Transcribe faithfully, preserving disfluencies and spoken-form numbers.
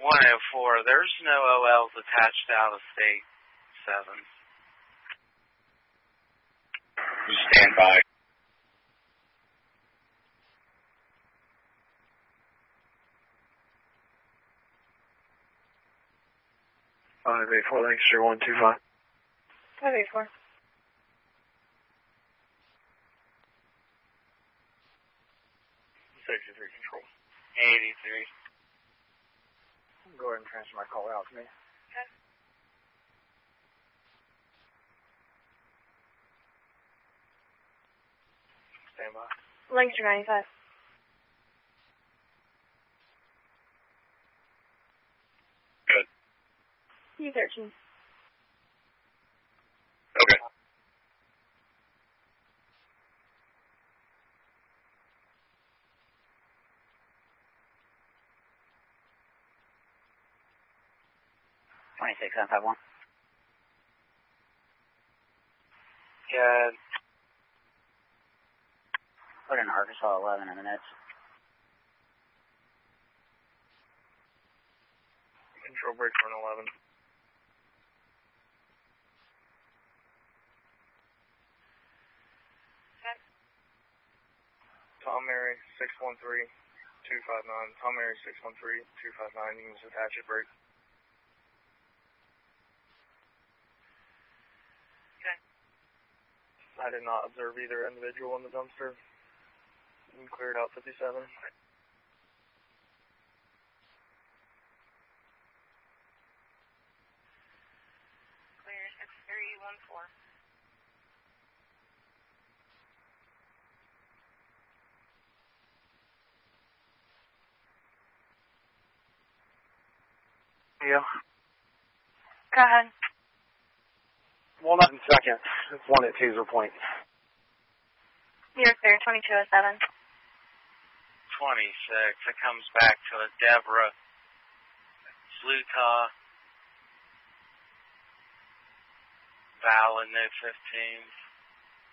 one oh four, there's no O Ls attached out of state seven. Just stand by. five eight four, Lancaster one two five. five eight four. sixty-three control. eighty-three. Go ahead and transfer my call out to me. Okay. Stand by. Lancaster ninety-five. Good. U thirteen. Okay. twenty-six seven five one. Good. Put in Arkansas eleven in the minutes. Control break for an eleven. Okay. Tom Mary six one three two five nine. Tom Mary six one three two five nine. You can just attach it, break. Okay. I did not observe either individual in the dumpster. You cleared out fifty-seven. Clear six three one four. Yeah. Go ahead. One up in second. It's one at Teaser Point. You're clear, twenty-two oh seven. twenty-six. It comes back to a Deborah Slutah. Val and no fifteen.